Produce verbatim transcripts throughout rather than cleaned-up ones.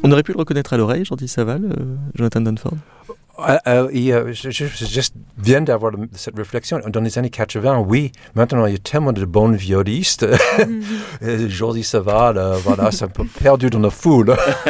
On aurait pu le reconnaître à l'oreille, Jordi Savall, euh, Jonathan Dunford. Euh, euh, et, euh, je, je, je juste viens d'avoir le, cette réflexion. Dans les années quatre-vingts, oui, maintenant il y a tellement de bons violonistes. Mm-hmm. Jordi Savall, euh, voilà, c'est un peu perdu dans la foule.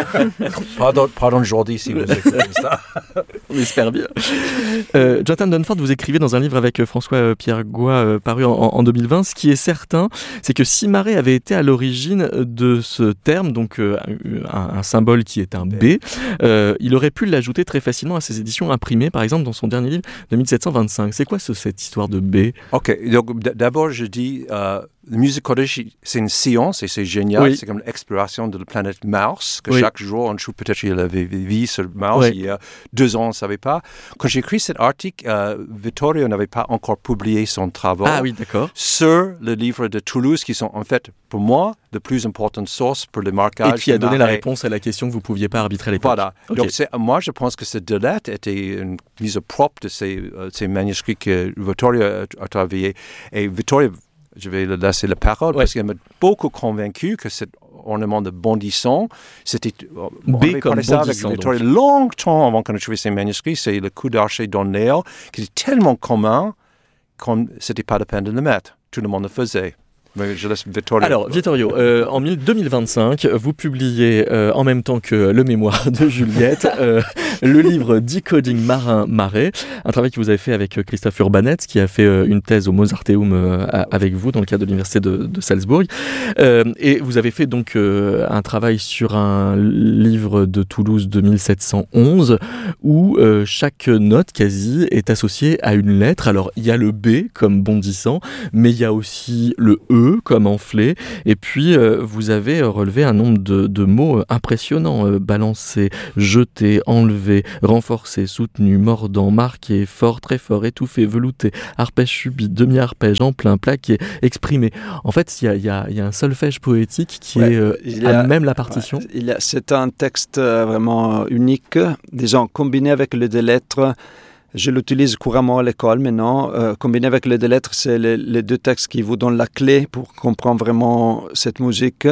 pardon, pardon Jordi si vous écoutez ça. On espère bien. Euh, Jonathan Dunford, vous écrivez dans un livre avec François-Pierre Goy, euh, paru en, en deux mille vingt, ce qui est certain, c'est que si Marais avait été à l'origine de ce terme, donc euh, un, un symbole qui est un B, euh, il aurait pu l'ajouter très facilement à ses éditions imprimées, par exemple dans son dernier livre de mille sept cent vingt-cinq. C'est quoi ce, cette histoire de B? Ok, donc d- d'abord je dis, euh, la musicologie, c'est une science et c'est génial. Oui. C'est comme l'exploration de la planète Mars, que oui. chaque jour on trouve peut-être qu'il avait vie sur Mars. Oui. Il y a deux ans, on ne savait pas. Quand j'ai écrit cet article, euh, Vittorio n'avait pas encore publié son travail ah, oui, d'accord. sur le livre de Toulouse, qui sont en fait, pour moi, la plus importante source pour le marquage. Et qui a donné la réponse à la question que vous ne pouviez pas arbitrer à l'époque. Voilà. Okay. Donc c'est, moi, je pense que cette delette était une mise propre de ces, euh, ces manuscrits que Vittorio a, a travaillé. Et Vittorio, je vais le laisser la parole, ouais. parce qu'il m'a beaucoup convaincu que cet ornement de bondissant, c'était... B on avait comme parlé ça avec bondissant. Vittorio longtemps avant qu'on ait trouvé ces manuscrits. C'est le coup d'archer dans l'air, qui était tellement commun qu'on c'était pas la peine de le mettre. Tout le monde le faisait. Je laisse Vittorio. Alors, Vittorio, euh, en deux mille vingt-cinq, vous publiez euh, en même temps que le mémoire de Juliette, euh, le livre Decoding Marin-Marais, un travail que vous avez fait avec Christophe Urbanetz, qui a fait euh, une thèse au Mozarteum euh, avec vous dans le cadre de l'université de, de Salzbourg. Euh, et vous avez fait donc euh, un travail sur un livre de Toulouse de mille sept cent onze, où euh, chaque note quasi est associée à une lettre. Alors, il y a le B comme bondissant, mais il y a aussi le E comme enflé, et puis euh, vous avez relevé un nombre de, de mots impressionnants, euh, balancer, jeter, enlever, renforcer, soutenu, mordant, marqué, fort, très fort, étouffé, velouté, arpège subi, demi-arpège, en plein, plaqué, exprimé. En fait, il y a, y a, y a un solfège poétique qui ouais, est euh, il a, à même la partition. Ouais, il a, c'est un texte vraiment unique, disons, combiné avec le deux lettres. Je l'utilise couramment à l'école maintenant. Euh, combiné avec les deux lettres, c'est les, les deux textes qui vous donnent la clé pour comprendre vraiment cette musique.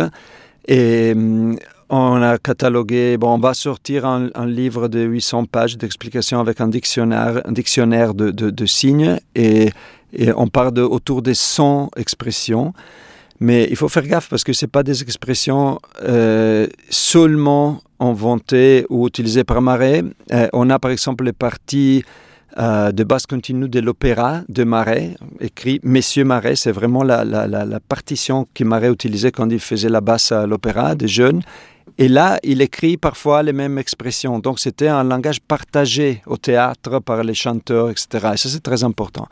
Et hum, on a catalogué, bon, on va sortir un, un livre de huit cents pages d'explications avec un dictionnaire, un dictionnaire de, de, de signes. Et, et on part de, autour des cent expressions. Mais il faut faire gaffe parce que ce n'est pas des expressions euh, seulement inventées ou utilisées par Marais. Euh, on a par exemple les parties euh, de basse continue de l'opéra de Marais, écrit Messieurs Marais. C'est vraiment la, la, la, la partition que Marais utilisait quand il faisait la basse à l'opéra des jeunes. Et là, il écrit parfois les mêmes expressions. Donc, c'était un langage partagé au théâtre par les chanteurs, et cetera. Et ça, c'est très important.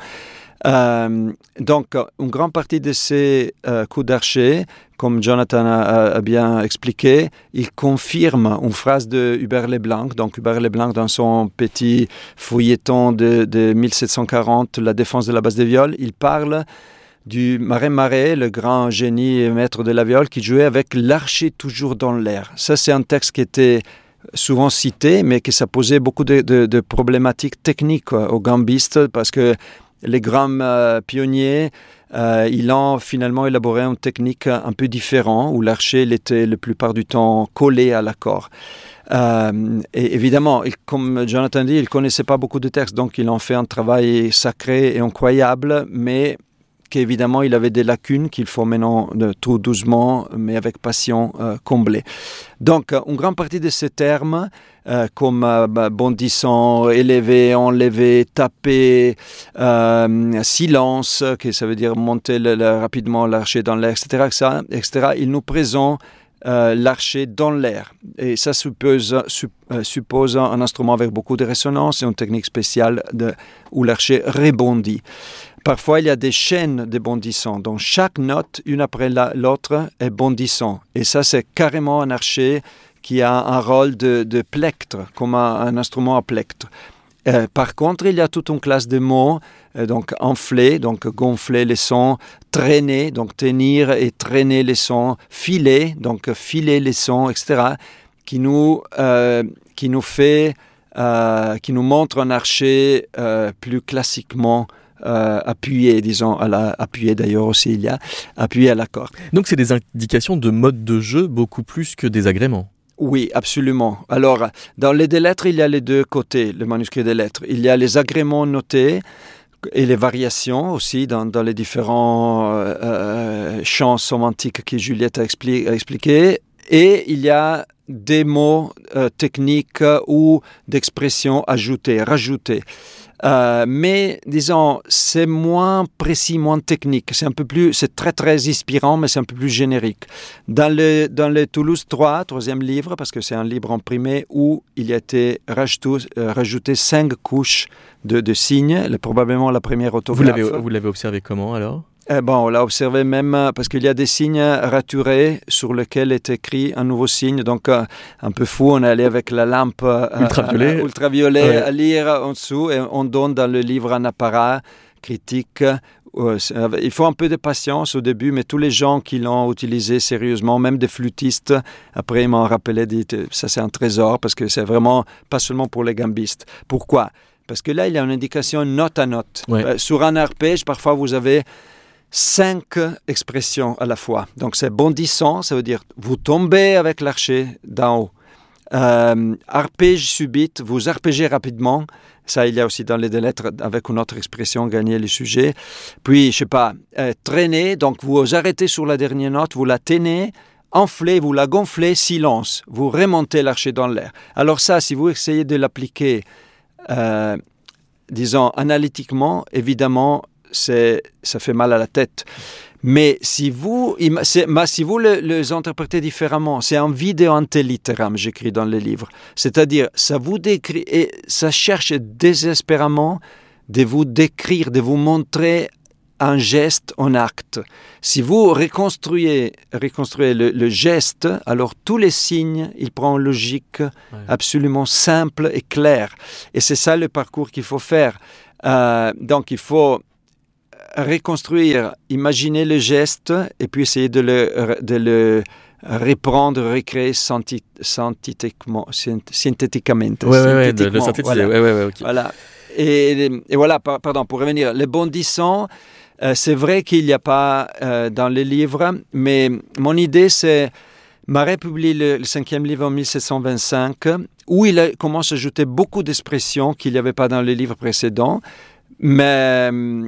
Euh, donc, une grande partie de ces euh, coups d'archet, comme Jonathan a, a bien expliqué, il confirme une phrase de Hubert Leblanc. Donc, Hubert Leblanc, dans son petit feuilleton de, de mille sept cent quarante, La défense de la basse des viols, il parle du Marais-Marais, le grand génie et maître de la viole, qui jouait avec l'archet toujours dans l'air. Ça, c'est un texte qui était souvent cité, mais que ça posait beaucoup de, de, de problématiques techniques quoi, aux gambistes, parce que les grands euh, pionniers, euh, ils ont finalement élaboré une technique un peu différente, où l'archet il était la plupart du temps collé à l'accord. Euh, et évidemment, il, comme Jonathan dit, il ne connaissait pas beaucoup de textes, donc il en fait un travail sacré et incroyable, mais qu'évidemment, il avait des lacunes qu'il faut maintenant de, tout doucement, mais avec passion, euh, combler. Donc, une grande partie de ces termes, euh, comme euh, bondissant, élevé, enlevé, taper, euh, silence, que ça veut dire monter le, le, rapidement l'archet dans l'air, et cetera, et cetera, et cetera, il nous présente euh, l'archet dans l'air. Et ça suppose, su, euh, suppose un instrument avec beaucoup de résonance et une technique spéciale de, où l'archet rebondit. Parfois, il y a des chaînes de bondissants. Donc, chaque note, une après la, l'autre, est bondissant. Et ça, c'est carrément un archet qui a un rôle de, de plectre, comme un, un instrument à plectre. Euh, par contre, il y a toute une classe de mots, euh, donc enfler, donc gonfler les sons, traîner, donc tenir et traîner les sons, filer, donc filer les sons, et cetera, qui nous, euh, qui nous fait, euh, qui nous montre un archet euh, plus classiquement Euh, appuyé, disons, à la, appuyé d'ailleurs aussi, il y a appuyé à l'accord. Donc c'est des indications de mode de jeu beaucoup plus que des agréments. Oui, absolument. Alors, dans les deux lettres, il y a les deux côtés, le manuscrit des lettres. Il y a les agréments notés et les variations aussi dans, dans les différents euh, champs sémantiques que Juliette a, expli- a expliqués. Et il y a des mots euh, techniques ou d'expressions ajoutées, rajoutées. Euh, mais disons, c'est moins précis, moins technique. C'est un peu plus, c'est très très inspirant, mais c'est un peu plus générique. Dans le dans le Toulouse trois, troisième livre, parce que c'est un livre imprimé où il y a été rajouté, euh, rajouté cinq couches de, de signes, le, probablement la première orthographe. Vous l'avez, vous l'avez observé comment alors? Eh bon, on l'a observé même parce qu'il y a des signes raturés sur lesquels est écrit un nouveau signe. Donc, euh, un peu fou, on est allé avec la lampe euh, ultraviolet, euh, ultraviolet ouais. à lire en dessous et on donne dans le livre un apparat critique. Euh, il faut un peu de patience au début, mais tous les gens qui l'ont utilisé sérieusement, même des flûtistes, après ils m'ont rappelé, dit, ça c'est un trésor parce que c'est vraiment pas seulement pour les gambistes. Pourquoi? Parce que là, il y a une indication note à note. Ouais. Euh, sur un arpège, parfois vous avez cinq expressions à la fois. Donc c'est bondissant, ça veut dire vous tombez avec l'archet d'en haut. Euh, arpège subite, vous arpégez rapidement. Ça, il y a aussi dans les deux lettres avec une autre expression, gagner le sujet. Puis, je sais pas, euh, traîner, donc vous arrêtez sur la dernière note, vous la tenez, enflez, vous la gonflez, silence. Vous remontez l'archet dans l'air. Alors ça, si vous essayez de l'appliquer, euh, disons, analytiquement, évidemment, C'est, ça fait mal à la tête. Mais si vous, c'est, si vous le, les interprétez différemment, c'est un vidéo antellittéram, j'écris dans le livre. C'est-à-dire, ça vous décrit, et ça cherche désespérément de vous décrire, de vous montrer un geste en acte. Si vous reconstruisez, reconstruisez le, le geste, alors tous les signes, ils prennent une logique ouais. absolument simple et claire. Et c'est ça le parcours qu'il faut faire. Euh, donc, il faut reconstruire, imaginer le geste et puis essayer de le, de le reprendre, recréer synthéti- synthétiquement. synthétiquement. Oui, oui, oui, de le synthétiser. Voilà. Ouais, ouais, ouais, okay. Voilà. Et, et voilà, pardon, pour revenir, les bondissants, euh, c'est vrai qu'il n'y a pas euh, dans les livres, mais mon idée, c'est Marais publie le, le cinquième livre en mille sept cent vingt-cinq, où il a, commence à ajouter beaucoup d'expressions qu'il n'y avait pas dans les livres précédents, mais...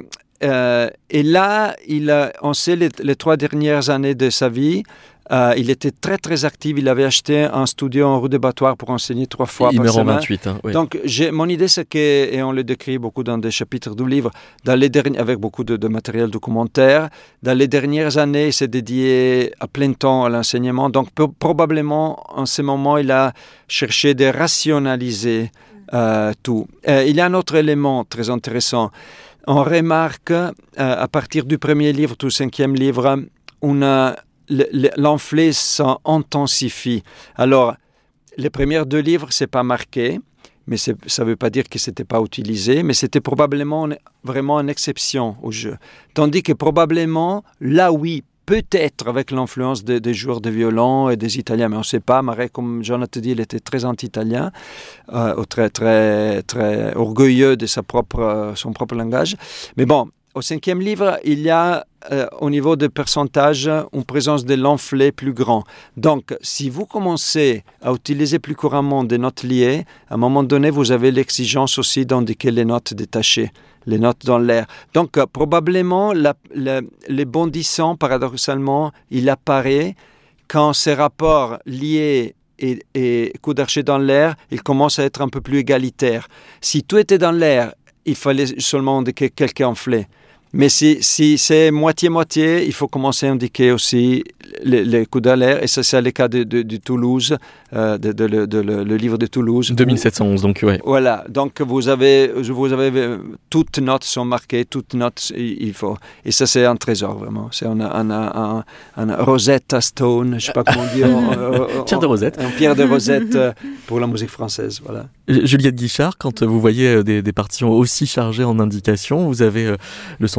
Euh, et là, il a, on sait les, les trois dernières années de sa vie, euh, il était très très actif. Il avait acheté un studio en rue des Battoirs pour enseigner trois fois il par semaine. Il meurt en vingt-huit. Hein, oui. Donc, j'ai, mon idée, c'est que, et on le décrit beaucoup dans des chapitres du livre, dans les derniers, avec beaucoup de, de matériel documentaire, dans les dernières années, il s'est dédié à plein temps à l'enseignement. Donc, p- probablement, en ce moment, il a cherché de rationaliser euh, tout. Euh, il y a un autre élément très intéressant. On remarque, euh, à partir du premier livre, du cinquième livre, une, l'enflée s'intensifie. Alors, les premiers deux livres, ce n'est pas marqué, mais c'est, ça ne veut pas dire que ce n'était pas utilisé, mais c'était probablement vraiment une exception au jeu. Tandis que probablement, là oui, peut-être avec l'influence des de joueurs de violon et des Italiens, mais on ne sait pas. Marais, comme Jonathan dit, il était très anti-italien, euh, très, très, très orgueilleux de sa propre, euh, son propre langage. Mais bon, au cinquième livre, il y a, euh, au niveau de pourcentage, une présence de l'enflé plus grand. Donc, si vous commencez à utiliser plus couramment des notes liées, à un moment donné, vous avez l'exigence aussi d'indiquer les notes détachées, les notes dans l'air. Donc, euh, probablement, la, la, les bondissants, paradoxalement, il apparaît quand ces rapports liés et, et coup d'archet dans l'air, ils commencent à être un peu plus égalitaires. Si tout était dans l'air, il fallait seulement indiquer quelques enflés. Mais si, si c'est moitié-moitié, il faut commencer à indiquer aussi les, les coups de l'air. Et ça, c'est le cas de, de, de Toulouse, euh, de, de, de, de, de le livre de Toulouse. deux mille sept cent onze, donc ouais. Voilà, donc vous avez, vous avez toutes notes sont marquées, toutes notes, il faut. Et ça, c'est un trésor, vraiment. C'est un, un, un, un Rosetta Stone, je ne sais pas comment dire. en, pierre de Rosette. Un pierre de Rosette pour la musique française, voilà. Juliette Guichard, quand vous voyez des, des partitions aussi chargées en indications, vous avez le sentiment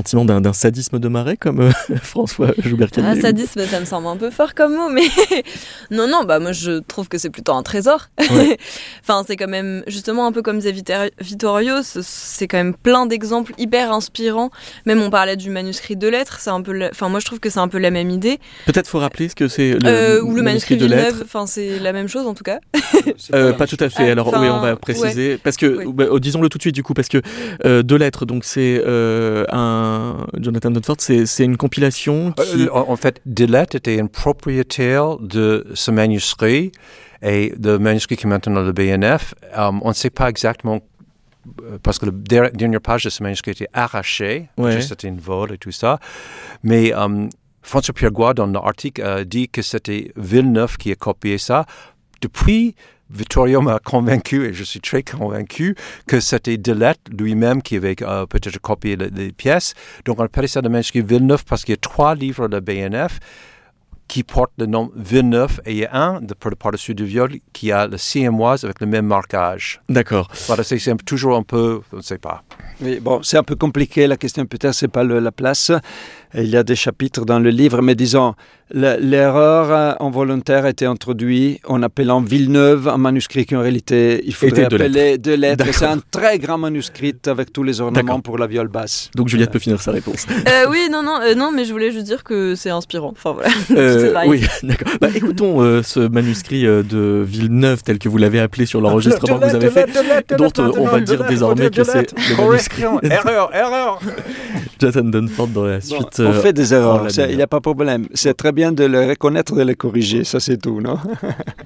sentiment d'un, d'un sadisme de Marais, comme euh, François Joubert-Cadier? Ah, sadisme, ça me semble un peu fort comme mot, mais non, non, bah moi je trouve que c'est plutôt un trésor. Ouais. Enfin, c'est quand même, justement, un peu comme disait Vittorio, c'est quand même plein d'exemples hyper inspirants. Même on parlait du manuscrit de lettres, c'est un peu, la... enfin moi je trouve que c'est un peu la même idée. Peut-être faut rappeler ce que c'est le, euh, ou le manuscrit, manuscrit de lettres. Enfin, c'est la même chose en tout cas. euh, pas tout à fait. Alors oui, on va préciser ouais. parce que oui. bah, disons-le tout de suite du coup, parce que euh, de lettres, donc c'est euh, un Jonathan Dunford, c'est, c'est une compilation. Qui... Euh, en fait, de lettres était un propriétaire de ce manuscrit et le manuscrit qui est maintenant le B N F. Um, on ne sait pas exactement. Parce que la dernière page de ce manuscrit était arrachée, ouais. C'était une vol et tout ça. Mais um, François-Pierre Gouard, dans l'article, a dit que c'était Villeneuve qui a copié ça. Depuis, Vittorio m'a convaincu, et je suis très convaincu, que c'était Delette lui-même qui avait euh, peut-être copié les, les pièces. Donc on appelle ça le manuscrit Villeneuve parce qu'il y a trois livres de B N F qui portent le nom Villeneuve, et il y a un, de, pour le par-dessus du viol, qui a le siamoise avec le même marquage. D'accord. Voilà, c'est, c'est toujours un peu, on ne sait pas. Oui, bon, c'est un peu compliqué, la question peut-être, c'est pas le, la place. Il y a des chapitres dans le livre, mais disons, le, l'erreur involontaire a été introduite en appelant Villeneuve un manuscrit qui en réalité, il faudrait appeler lettres. de lettres. C'est un très grand manuscrit avec tous les ornements D'accord. pour la viole basse. Donc Juliette peut finir sa réponse. Euh, oui, non, non, euh, non, mais je voulais juste dire que c'est inspirant. Enfin voilà. Euh, oui, d'accord. Bah, écoutons euh, ce manuscrit euh, de Villeneuve tel que vous l'avez appelé sur l'enregistrement que vous avez fait, dont euh, on va dire désormais que c'est le manuscrit. Erreur, erreur. Jonathan Dunford dans la suite. Bon, on fait des erreurs, il n'y a pas de problème. C'est très bien de le reconnaître, de le corriger, ça c'est tout, non?